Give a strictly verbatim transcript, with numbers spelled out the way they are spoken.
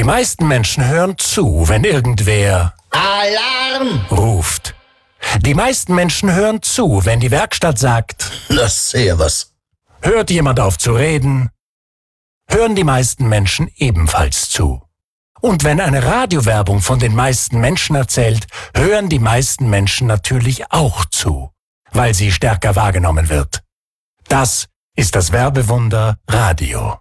Die meisten Menschen hören zu, wenn irgendwer Alarm ruft. Die meisten Menschen hören zu, wenn die Werkstatt sagt, das sehe was. Hört jemand auf zu reden, hören die meisten Menschen ebenfalls zu. Und wenn eine Radiowerbung von den meisten Menschen erzählt, hören die meisten Menschen natürlich auch zu, weil sie stärker wahrgenommen wird. Das ist das Werbewunder Radio.